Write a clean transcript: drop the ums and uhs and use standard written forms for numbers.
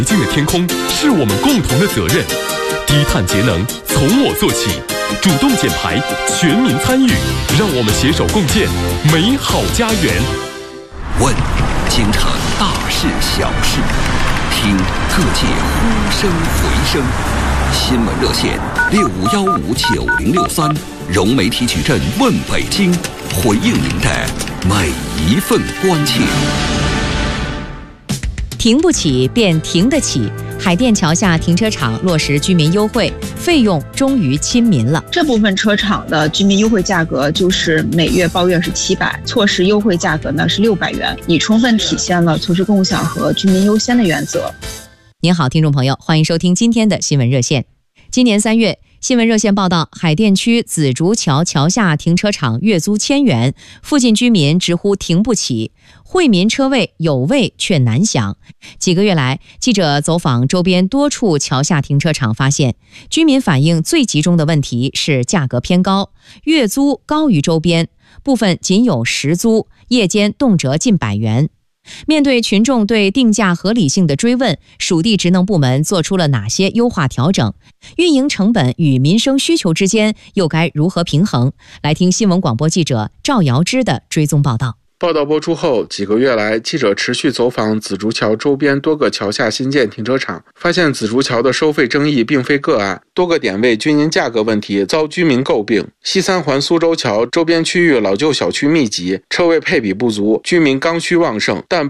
净的天空是我们共同的责任，低碳节能从我做起，主动减排，全民参与，让我们携手共建美好家园。 问京城大事小事，听各界呼声回声。新闻热线65159063，融媒体矩阵问北京，回应您的每一份关切。 停不起便停得起，海淀桥下停车场落实居民优惠，费用终于亲民了。 这部分车场的居民优惠价格就是每月包月是700，措施优惠价格呢是600元，已充分体现了措施共享和居民优先的原则。 您好，听众朋友，欢迎收听今天的新闻热线。今年3月，新闻热线报道，海淀区紫竹桥桥下停车场月租1000元，附近居民直呼停不起，惠民车位有位却难享。几个月来，记者走访周边多处桥下停车场，发现居民反映最集中的问题是价格偏高，月租高于周边，部分仅有实租，夜间动辄近100元。面对群众对定价合理性的追问，属地职能部门做出了哪些优化调整？运营成本与民生需求之间又该如何平衡？来听新闻广播记者赵瑶芝的追踪报道。 报道播出后，几个月来，记者持续走访紫竹桥周边多个桥下新建停车场，发现紫竹桥的收费争议并非个案，多个点位均因价格问题遭居民诟病。西三环苏州桥周边区域老旧小区密集，车位配比不足，居民刚需旺盛，但